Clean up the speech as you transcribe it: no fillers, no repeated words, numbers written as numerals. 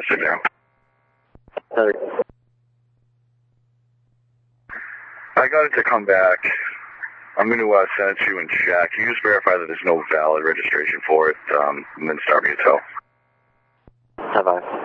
officer now. I got it to come back. I'm going to send it to you and check. You just verify that there's no valid registration for it, and then start me a tow. Bye-bye.